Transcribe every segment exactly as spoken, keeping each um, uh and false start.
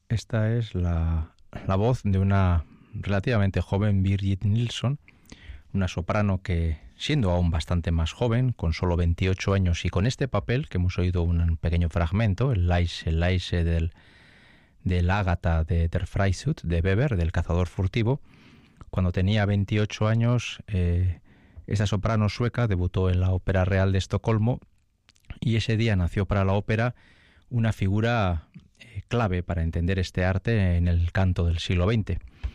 Esta es la, la voz de una relativamente joven Birgit Nilsson, una soprano que, siendo aún bastante más joven, con solo veintiocho años y con este papel, que hemos oído un pequeño fragmento, el Leise, Leise del, del Ágata de Der Freisut, de Weber, del cazador furtivo, cuando tenía veintiocho años, eh, esa soprano sueca debutó en la Ópera Real de Estocolmo y ese día nació para la ópera una figura eh, clave para entender este arte en el canto del siglo veinte.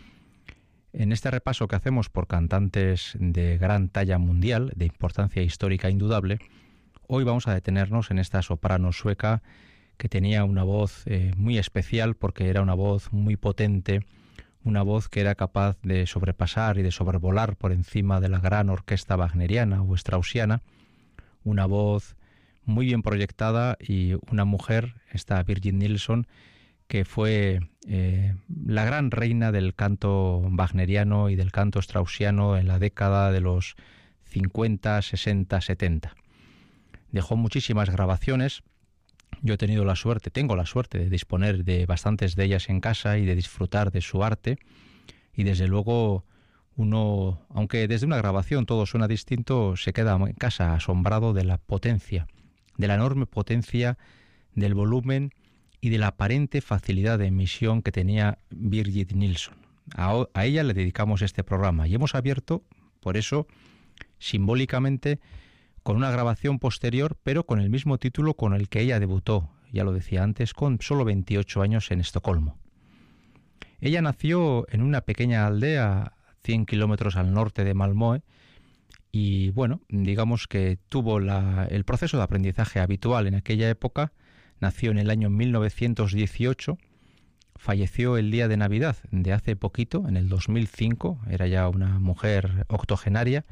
En este repaso que hacemos por cantantes de gran talla mundial, de importancia histórica indudable, hoy vamos a detenernos en esta soprano sueca que tenía una voz eh, muy especial porque era una voz muy potente, una voz que era capaz de sobrepasar y de sobrevolar por encima de la gran orquesta wagneriana o straussiana, una voz muy bien proyectada y una mujer, esta Birgit Nilsson, que fue eh, la gran reina del canto wagneriano y del canto straussiano en la década de los cincuenta, sesenta, setenta. Dejó muchísimas grabaciones. Yo he tenido la suerte, tengo la suerte de disponer de bastantes de ellas en casa y de disfrutar de su arte. Y desde luego uno, aunque desde una grabación todo suena distinto, se queda en casa asombrado de la potencia, de la enorme potencia, del volumen y de la aparente facilidad de emisión que tenía Birgit Nilsson. A, a ella le dedicamos este programa y hemos abierto, por eso, simbólicamente, con una grabación posterior, pero con el mismo título con el que ella debutó, ya lo decía antes, con solo veintiocho años en Estocolmo. Ella nació en una pequeña aldea cien kilómetros al norte de Malmö y, bueno, digamos que tuvo la, el proceso de aprendizaje habitual en aquella época. Nació en el año mil novecientos dieciocho, falleció el día de Navidad de hace poquito, en el dos mil cinco, era ya una mujer octogenaria,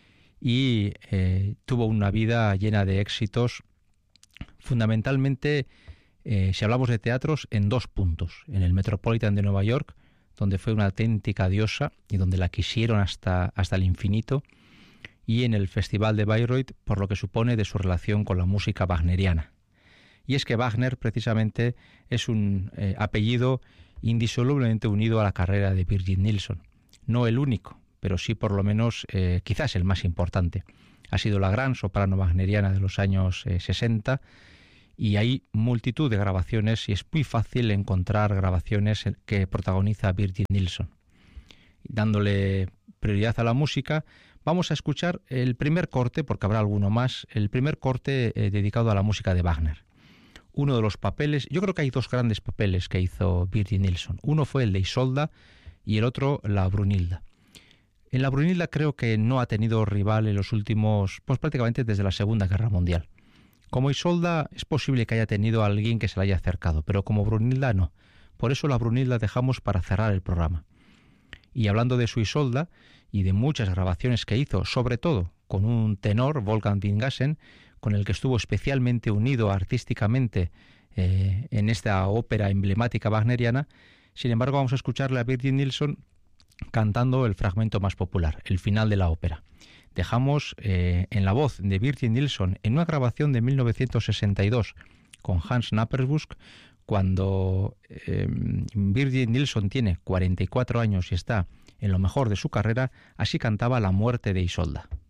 y eh, tuvo una vida llena de éxitos, fundamentalmente, eh, si hablamos de teatros, en dos puntos. En el Metropolitan de Nueva York, donde fue una auténtica diosa y donde la quisieron hasta, hasta el infinito, y en el Festival de Bayreuth, por lo que supone de su relación con la música wagneriana. Y es que Wagner, precisamente, es un eh, apellido indisolublemente unido a la carrera de Birgit Nilsson. No el único, pero sí por lo menos eh, quizás el más importante. Ha sido la gran soprano wagneriana de los años eh, sesenta y hay multitud de grabaciones y es muy fácil encontrar grabaciones que protagoniza Birgit Nilsson. Dándole prioridad a la música, vamos a escuchar el primer corte, porque habrá alguno más, el primer corte eh, dedicado a la música de Wagner. Uno de los papeles, yo creo que hay dos grandes papeles que hizo Birgit Nilsson. Uno fue el de Isolda y el otro la Brunilda. En la Brunilda creo que no ha tenido rival en los últimos, pues prácticamente desde la Segunda Guerra Mundial. Como Isolda es posible que haya tenido a alguien que se le haya acercado, pero como Brunilda no. Por eso la Brunilda dejamos para cerrar el programa. Y hablando de su Isolda y de muchas grabaciones que hizo, sobre todo con un tenor, Wolfgang Wingassen, con el que estuvo especialmente unido artísticamente eh, en esta ópera emblemática wagneriana, sin embargo vamos a escucharle a Birgit Nilsson cantando el fragmento más popular, el final de la ópera. Dejamos eh, en la voz de Birgit Nilsson en una grabación de mil novecientos sesenta y dos con Hans Knapperbusch, cuando eh, Birgit Nilsson tiene cuarenta y cuatro años y está en lo mejor de su carrera, así cantaba La muerte de Isolda.